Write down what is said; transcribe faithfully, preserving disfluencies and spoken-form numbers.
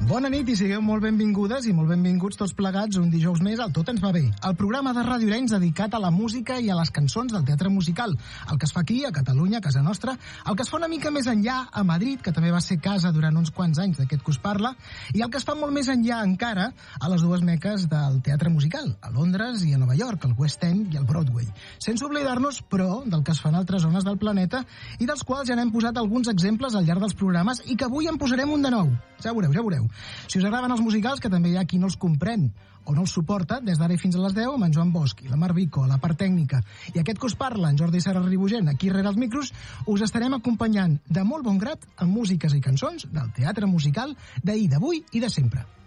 Bona nit i sigueu molt benvingudes i molt benvinguts tots plegats un dijous més al Tot ens va bé, el programa de Ràdio Arenys dedicat a la música i a les cançons del teatre musical, el que es fa aquí, a Catalunya, a casa nostra, el que es fa una mica més enllà, a Madrid, que també va ser casa durant uns quants anys d'aquest que us parla, i el que es fa molt més enllà encara a les dues meques del teatre musical, a Londres i a Nova York, el West End i el Broadway. Sense oblidar-nos, però, del que es fa en altres zones del planeta i dels quals ja n'hem posat alguns exemples al llarg dels programes i que avui en posarem un de nou. Ja veureu, ja veureu. Si us agraden els musicals, que també hi ha qui no els comprèn o no els suporta, des d'ara i fins a les deu, amb en Joan Bosch i la Mar Vico, a la part tècnica, i aquest que us parla, en Jordi Serra Ribugent, aquí rere els micros, us estarem acompanyant de molt bon grat amb músiques i cançons del teatre musical d'ahir, d'avui i de sempre.